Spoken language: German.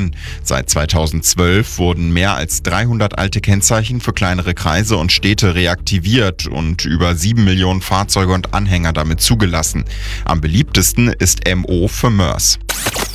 Bonn. Seit 2012 wurden mehr als 300 alte Kennzeichen für kleinere Kreise und Städte reaktiviert und über 7 Millionen Fahrzeuge und Anhänger damit zugelassen. Am beliebtesten ist MO für Mörs.